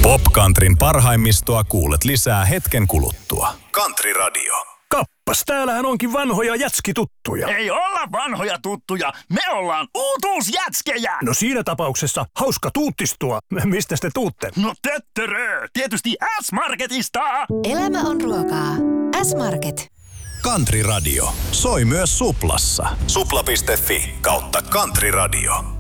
Popcountryn parhaimmistoa kuulet lisää hetken kuluttua. Country Radio. Kappas, täällähän onkin vanhoja jätskituttuja. Ei olla vanhoja tuttuja, me ollaan uutuusjätskejä. No siinä tapauksessa hauska tuuttistua. Mistä te tuutte? No töttörö, tietysti S-Marketista. Elämä on ruokaa. S-Market. Country Radio soi myös Suplassa. Supla.fi/Country Radio.